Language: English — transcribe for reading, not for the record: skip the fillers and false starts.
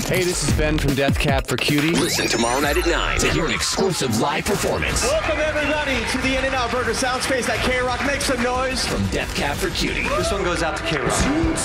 Hey, this is Ben from Death Cab for Cutie. Listen tomorrow night at 9 to hear an exclusive live performance. Welcome, everybody, to the In-N-Out Burger Soundspace at K-Rock. Make some noise. From Death Cab for Cutie. This one goes out to K-Rock.